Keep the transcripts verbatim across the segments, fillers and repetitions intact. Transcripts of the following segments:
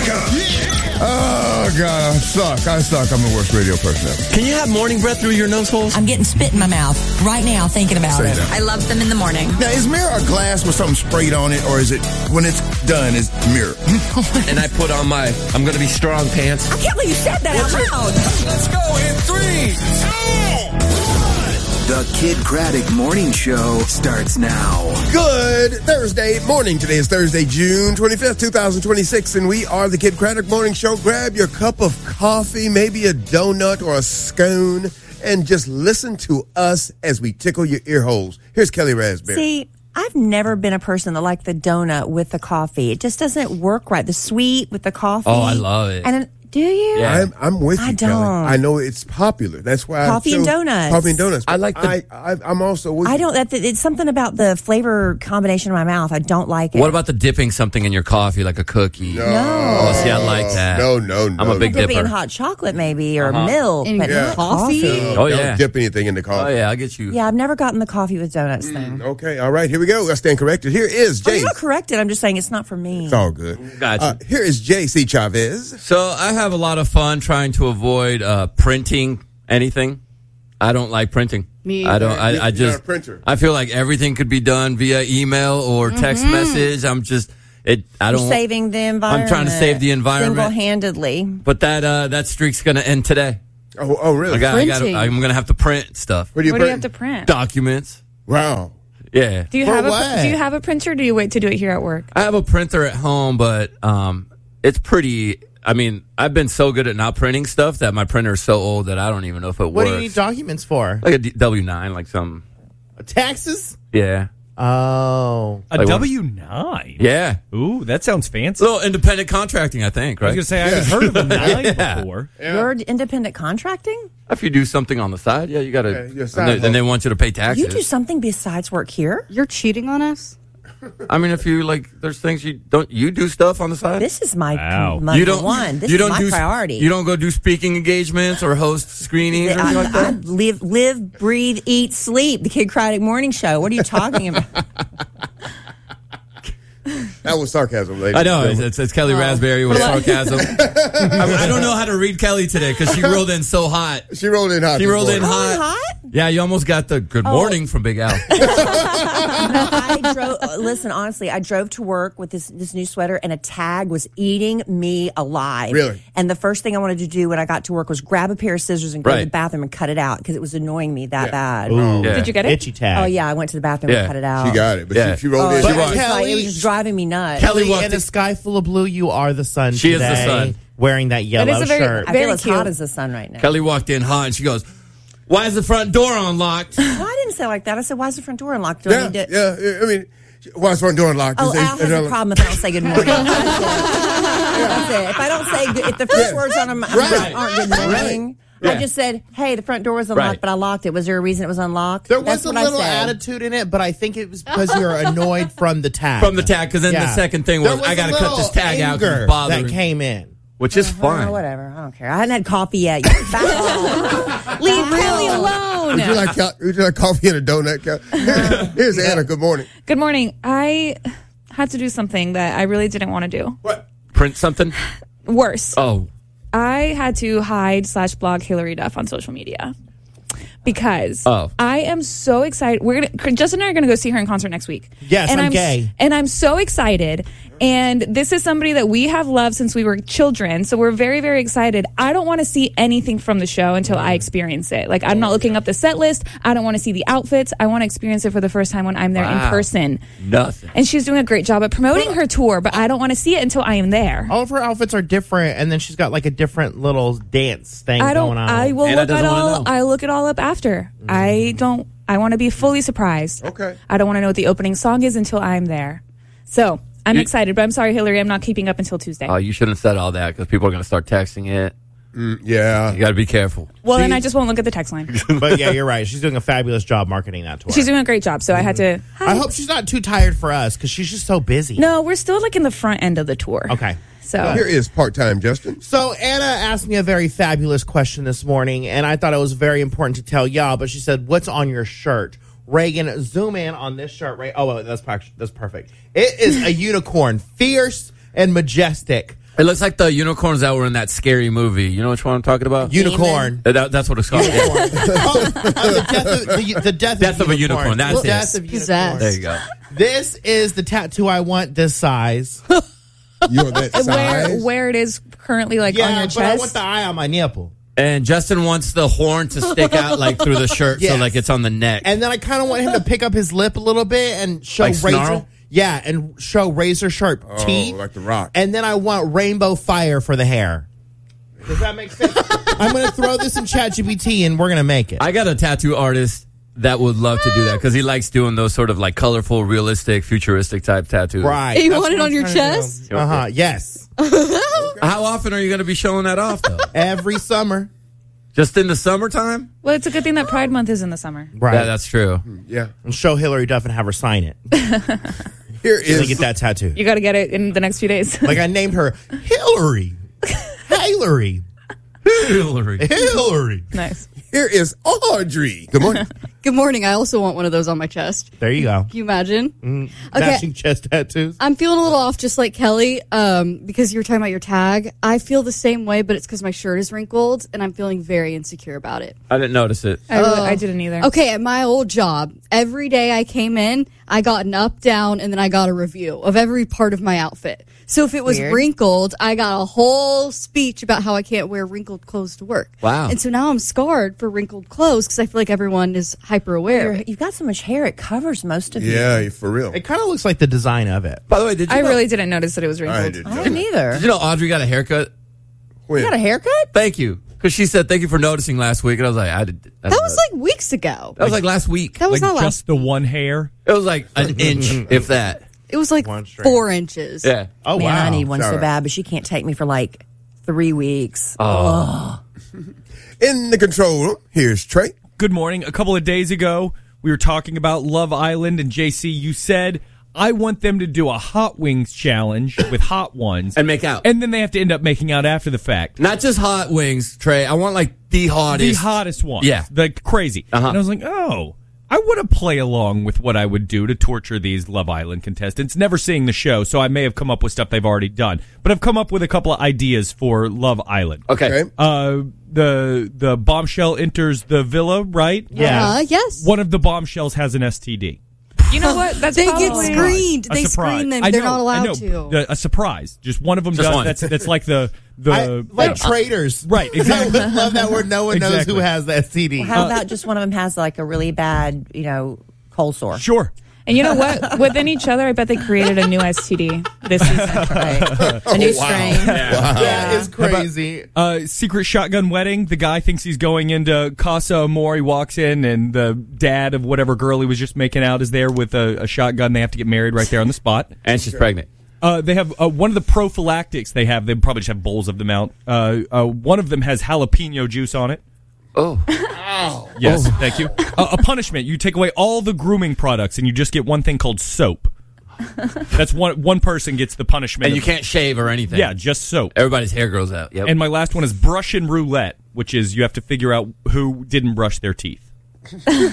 Oh, God, I suck. I suck. I'm the worst radio person ever. Can you have morning breath through your nose holes? I'm getting spit in my mouth right now thinking about Say it. that. I love them in the morning. Now, is mirror a glass with something sprayed on it, or is it, when it's done, is mirror? And I put on my I'm going to be strong pants. I can't believe you said that out loud. Let's go in three, two, one. The Kid Craddock Morning Show starts now. Good Thursday morning. Today is Thursday, June twenty-fifth, twenty twenty-six, and we are the Kid Craddock Morning Show. Grab your cup of coffee, maybe a donut or a scone, and just listen to us as we tickle your ear holes. Here's Kelly Raspberry. See, I've never been a person that liked the donut with the coffee. It just doesn't work right. The sweet with the coffee. Oh, I love it. And then, do you? Yeah. I'm, I'm with you, I Kelly. don't. I know it's popular. That's why Coffee I and chose donuts. Coffee and donuts. I like the- I, I, I'm also with I you. don't. That it's something about the flavor combination in my mouth. I don't like it. What about the dipping something in your coffee like a cookie? No. Oh, see, I like that. No, no, no. I'm a big Dip it in dipper. hot chocolate, maybe, or Uh-huh. milk, In but Yeah. not coffee? coffee. Oh, Don't yeah. dip anything in the Oh, coffee. yeah, I'll get you. Yeah, I've never gotten the coffee with donuts thing. Okay, all right, here we go. I stand corrected. Here is Oh, Jay. you're not corrected. I'm just saying it's not for me. It's all good. Gotcha. Uh, here is J C Chavez. So I have a lot of fun trying to avoid uh, printing anything. I don't like printing. Me I don't. either. I, I You're not just. a printer. I feel like everything could be done via email or text message. I'm just. It. I You're don't. saving the environment. I'm trying to save the environment. Single-handedly. But that uh, that streak's gonna end today. Oh, oh really? I got. I got. Printing. I'm gonna have to print stuff. What do you What do you print? have to print? Documents. Wow. Yeah. Do you For have what? a Do you have a printer? Or do you wait to do it here at work? I have a printer at home, but um, it's pretty. I mean, I've been so good at not printing stuff that my printer is so old that I don't even know if it What works. do you need documents for? Like a D- W nine, like some. Taxes? Yeah. Oh. A Like what? W nine? Yeah. Ooh, that sounds fancy. A little independent contracting, I think, I was right? going to say, I haven't heard of a nine Yeah. before. You're independent contracting? If you do something on the side, yeah, you got Yeah, to. your and side they, then hustle. they want you to pay taxes. You do something besides work here? You're cheating on us? I mean, if you like, there's things you don't. You do stuff on the side. This is my Wow. number you don't. one. This you is don't my do, priority. You don't go do speaking engagements or host screenings or anything I, like that. I live, live, breathe, eat, sleep. The Kid Craddock Morning Show. What are you talking about? That was sarcasm, ladies. I know it's, it's, it's Kelly Raspberry with sarcasm. I, I don't know how to read Kelly today because she rolled in so hot. She rolled in hot. She rolled in this hot. Hot? Yeah, you almost got the good morning from Big Al. I drove. uh, Listen, honestly, I drove to work with this this new sweater, and a tag was eating me alive. Really? And the first thing I wanted to do when I got to work was grab a pair of scissors and go to Right. the bathroom and cut it out because it was annoying me that Yeah. bad. Ooh. Yeah. Did you get it? Itchy tag. Oh yeah, I went to the bathroom Yeah. and cut it out. She got it, but Yeah. she, she rolled Oh, in. it, She was rocked. like, Kelly- it was just driving me nuts. Kelly Kelly, walked in a in- sky full of blue, you are the sun She is the today, sun. wearing that yellow is a very- shirt. I Very feel as cute. hot as the sun right now. Kelly walked in hot and she goes, "Why is the front door unlocked?" Well, I didn't say it like that. I said, "Why is the front door unlocked? Do I Yeah, need to?" yeah, yeah. I mean, why is the front door unlocked? Oh, Is- Al is- has is- a problem if I don't say good morning. That's it. That's it. If I don't say good, if the first Yeah. words on them Right. aren't good morning, Right. I just said, "Hey, the front door was unlocked, Right. but I locked it. Was there a reason it was unlocked?" There That's was a what little I said. attitude in it, but I think it was because you're annoyed from the tag. From the tag, because then Yeah. the second thing There was, I a got to cut little this tag out because anger it's bothering that me. came in. Which is Oh, fine. whatever. I don't care. I hadn't had coffee yet. You back off. Leave Kelly alone. Would you like co- would you like coffee and a donut? Kelly? Here's Anna. Good morning. Good morning. I had to do something that I really didn't want to do. What? Print something? Worse. Oh. I had to hide slash blog Hillary Duff on social media because Oh. I am so excited. We're gonna Justin and I are gonna go see her in concert next week. Yes, and I'm I'm gay. and I'm so excited. And this is somebody that we have loved since we were children, so we're very, very excited. I don't want to see anything from the show until I experience it. Like, I'm not looking up the set list. I don't want to see the outfits. I want to experience it for the first time when I'm there Wow. in person. Nothing. And she's doing a great job at promoting her tour, but I don't want to see it until I am there. All of her outfits are different, and then she's got like a different little dance thing I don't. going on. I will Anna look at doesn't wanna all. know. I look it all up after. I don't. I want to be fully surprised. Okay. I don't want to know what the opening song is until I'm there. So I'm You- excited, but I'm sorry, Hillary. I'm not keeping up until Tuesday. Oh, you shouldn't have said all that because people are going to start texting it. Mm, yeah. You got to be careful. well, then See- I just won't look at the text line. But yeah, you're right. She's doing a fabulous job marketing that tour. She's doing a great job. So I had to. I hope she's not too tired for us because she's just so busy. No, we're still like in the front end of the tour. Okay. So Here is part-time Justin. So Anna asked me a very fabulous question this morning, and I thought it was very important to tell y'all. But she said, "What's on your shirt?" Reagan, zoom in on this shirt. Right? Oh, wait, that's prac- that's perfect. It is a unicorn, fierce and majestic. It looks like the unicorns that were in that scary movie. You know which one I'm talking about? Unicorn. Uh, that- that's what it's called. Yeah. oh, oh, the death of, the, the death Death of, of a unicorn. That's the it. death of Possessed. There you go. This is the tattoo I want this size. You're that Where size. where it is currently, like yeah, on your but I want chest. the eye on my nipple. And Justin wants the horn to stick out like through the shirt, Yes. so like it's on the neck. And then I kind of want him to pick up his lip a little bit and show Like razor. snarl? Yeah, and show razor sharp Oh, teeth. like The Rock. And then I want rainbow fire for the hair. Does that make sense? I'm going to throw this in ChatGPT and we're going to make it. I got a tattoo artist that would love to do that because he likes doing those sort of like colorful, realistic, futuristic type tattoos. right. You That's want it what on I'm your trying to do. chest? Uh-huh. Yes. How often are you going to be showing that off, though? Every summer. Just in the summertime? Well, it's a good thing that Pride Month is in the summer. Right. Yeah, that's true. Yeah. and show Hillary Duff and have her sign it. Here To is get that tattoo. You got to get it in the next few days. Like I named her Hillary. Hillary. Hillary. Hillary. Nice. here is Audrey. Good morning. Good morning. I also want one of those on my chest. There you go. Can you imagine? Okay. Matching chest tattoos. I'm feeling a little off, just like Kelly, um, because you were talking about your tag. I feel the same way, but it's because my shirt is wrinkled, and I'm feeling very insecure about it. I didn't notice it. I, really, Oh. I didn't either. Okay, at my old job, every day I came in, I got an up, down, and then I got a review of every part of my outfit. So if it was Weird. wrinkled, I got a whole speech about how I can't wear wrinkled clothes to work. Wow. And so now I'm scarred for wrinkled clothes because I feel like everyone is hyper aware. You're- You've got so much hair; it covers most of you. Yeah, for real. It kind of looks like the design of it. By the way, did you I know, really didn't notice that it was I wrinkled. did. I didn't either. did you know Audrey got a haircut? When? You got a haircut? Thank you. Because she said, thank you for noticing last week. And I was like, I did. I That didn't was know. like weeks ago. That was like last week. That was Like not last. just the one hair. It was like an inch, if that. It was like One straight. four inches. Yeah. Oh, Man, wow. I need one so Sorry. bad, but she can't take me for like three weeks. In the control room, here's Trey. Good morning. A couple of days ago, we were talking about Love Island, and J C, you said, I want them to do a hot wings challenge with hot ones. And make out. And then they have to end up making out after the fact. Not just hot wings, Trey. I want like the hottest. The hottest one. Yeah. Like crazy. Uh-huh. And I was like, oh, I want to play along with what I would do to torture these Love Island contestants. Never seeing the show, so I may have come up with stuff they've already done. But I've come up with a couple of ideas for Love Island. Okay. Okay. Uh, the the bombshell enters the villa, right? Yeah. Uh, yes. One of the bombshells has an S T D. You know what? That's They probably, get screened. A They surprise. screen them. I They're know, not allowed I know. to. The- a surprise. Just one of them Just does. one. That's that's like the the I, like traitors. right. I Exactly. would love that word. No one knows Exactly. who has the S T D. How about just one of them has like a really bad, you know, cold sore? Sure. And you know what? Within each other, I bet they created a new S T D this season. Right. A new strain. That is crazy. Uh, secret shotgun wedding. The guy thinks he's going into Casa Amor. He walks in, and the dad of whatever girl he was just making out is there with a, a shotgun. They have to get married right there on the spot. And she's pregnant. Uh, they have uh, one of the prophylactics they have. They probably just have bowls of them out. Uh, uh, one of them has jalapeno juice on it. Oh. Yes, thank you. Uh, a punishment. You take away all the grooming products, and you just get one thing called soap. That's one one person gets the punishment. And you of- can't shave or anything. Yeah, just soap. Everybody's hair grows out. Yep. And my last one is brush and roulette, which is you have to figure out who didn't brush their teeth. Ew.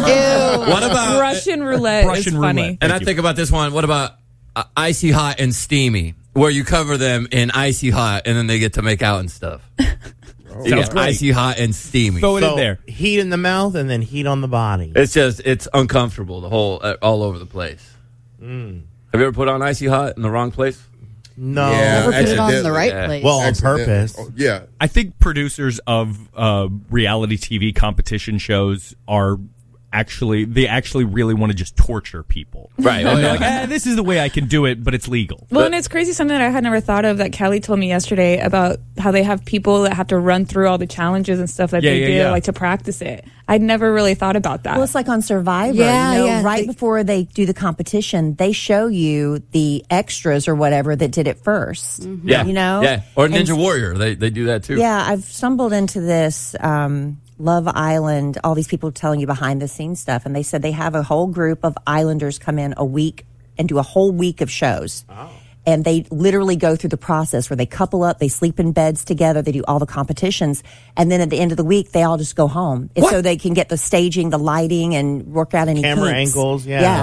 what about Russian roulette Russian is funny. roulette. And I Thank you. think about this one. What about uh, icy hot and steamy, where you cover them in icy hot and then they get to make out and stuff? You Sounds get great. icy hot and steamy. Throw it So, in there. heat in the mouth and then heat on the body. It's just it's uncomfortable. The whole uh, all over the place. Mm. Have you ever put on icy hot in the wrong place? No. Yeah. Never put it on the accidentally. right Yeah. place. Well, on Accident- purpose. Oh, yeah. I think producers of uh, reality T V competition shows are actually they actually really want to just torture people. Right. Oh, And they're yeah. like, eh, this is the way I can do it, but it's legal. Well, and it's crazy, something that I had never thought of that Kelly told me yesterday about how they have people that have to run through all the challenges and stuff that Yeah, they yeah, do, yeah. like to practice it. I'd never really thought about that. Well, it's like on Survivor. Yeah, you know, yeah, right they- before they do the competition, they show you the extras or whatever that did it 1st Yeah. You know? Yeah. Or And- Ninja Warrior. They they do that too. Yeah, I've stumbled into this um, Love Island, all these people telling you behind the scenes stuff. And they said they have a whole group of Islanders come in a week and do a whole week of shows. And they literally go through the process where they couple up, they sleep in beds together, they do all the competitions. And then at the end of the week, they all just go home. And so they can get the staging, the lighting, and work out any Camera kinks. angles, yeah. Yeah. Oh.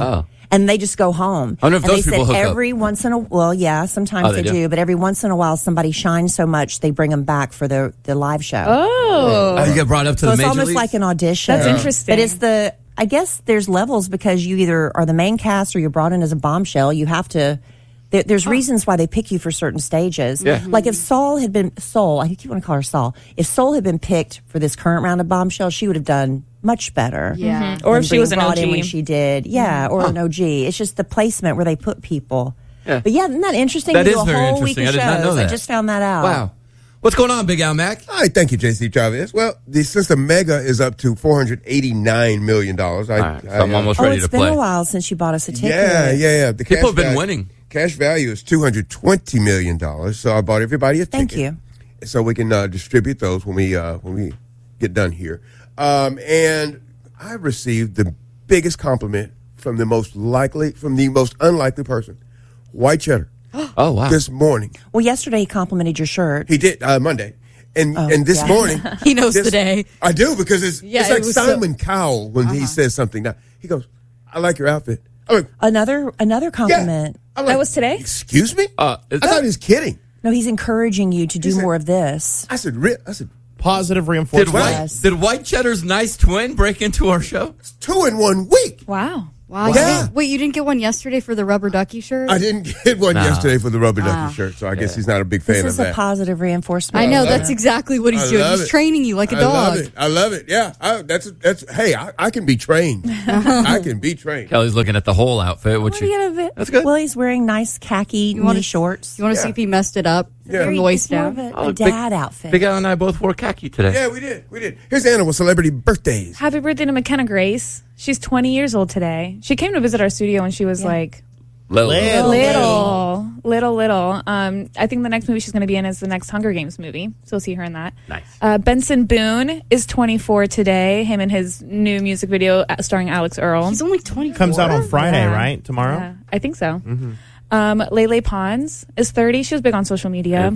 and they just go home. I wonder if and those they people said hook up. every once in a well, yeah, sometimes Oh, they they, do? do, but every once in a while, somebody shines so much they bring them back for the the live show. Oh, Oh, you get brought up to so the it's major almost leagues? like an audition. That's interesting. But it's the I guess there's levels because you either are the main cast or you're brought in as a bombshell. You have to. There, there's reasons why they pick you for certain stages. Yeah. Like if Saul had been Soul, I keep want to call her Saul. If Soul had been picked for this current round of bombshell, she would have done much better. Yeah. Mhm. Or than if she was being an brought in O G. when she did, yeah, or an O G. It's just the placement where they put people. Yeah. But yeah, isn't that interesting? That to do is a very whole week interesting. of I did not know shows. that. I just found that out. Wow. What's going on, Big Al Mac? All right, thank you, J C Chavez. Well, the, since the mega is up to four hundred eighty-nine million dollars, I, All right, so I, I'm uh, almost Oh, ready it's to been play. a while since you bought us a ticket. Yeah, yeah, yeah. The People cash have been value- winning. Cash value is two hundred twenty million dollars, so I bought everybody a ticket. Thank you. So we can uh, distribute those when we uh, when we get done here. Um, and I received the biggest compliment from the most likely, from the most unlikely person, White Cheddar, Oh, wow. this morning. Well, yesterday he complimented your shirt. He did uh, Monday, and Oh, and this yeah. morning He knows this- today. I do because it's Yeah, it's it like was so- Uh-huh. Simon Cowell when he says something. Now he goes, "I like your outfit." I'm like, Another another yeah. compliment. I'm like, That was today? Excuse me? Uh, is I thought that- he was kidding. No, he's encouraging you to do said- more of this. I said, "Rip." I said, Positive Did reinforcement. White, Yes. did White Cheddar's nice twin break into our show? two in one week. wow. Wow. you Yeah. didn't- wait, you didn't get one yesterday for the rubber ducky shirt? I didn't get one Nah. yesterday for the rubber ducky shirt, so I guess he's not a big fan This of is a that. positive reinforcement. I know, love that's it. exactly what he's I doing. love He's it. training you like a I dog. love it. I love it. Yeah, I, that's that's. Hey, I, I can be trained. I can be trained. Kelly's looking at the whole outfit. Which What do you get of it? That's good. Well, he's wearing nice khaki knee wanna- shorts. You want to see Yeah. if he messed it up Yeah. from the waist It's more down? of a, Oh, a big- dad outfit. Big Al and I both wore khaki today. Yeah, we did. We did. Here's Anna with celebrity birthdays. Happy birthday to McKenna Grace. She's twenty years old today. She came to visit our studio when she was like Little. Little. little, little, little. Um, I think the next movie she's going to be in is the next Hunger Games movie. So we'll see her in that. Nice. Uh, Benson Boone is twenty-four today. Him and his new music video uh, starring Alex Earl. He's only twenty-four. Comes out on Friday, Yeah. right? Tomorrow? Yeah, I think so. Um, Lele Pons is thirty. She was big on social media.